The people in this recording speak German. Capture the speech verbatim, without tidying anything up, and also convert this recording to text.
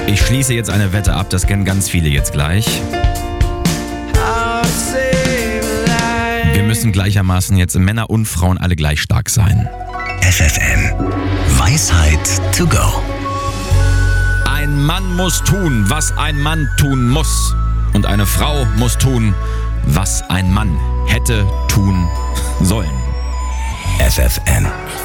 Ich schließe jetzt eine Wette ab, das kennen ganz viele jetzt gleich. Wir müssen gleichermaßen jetzt Männer und Frauen alle gleich stark sein. F F M. Weisheit to go. Ein Mann muss tun, was ein Mann tun muss. Und eine Frau muss tun, was ein Mann hätte tun sollen. F F M.